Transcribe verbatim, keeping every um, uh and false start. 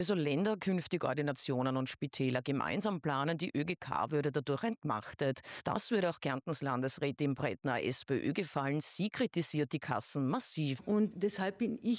Also Länder künftig Ordinationen und Spitäler gemeinsam planen, die ÖGK würde dadurch entmachtet. Das würde auch Kärntens Landesrätin Brettner, SPÖ, gefallen. Sie kritisiert die Kassen massiv. Und deshalb bin ich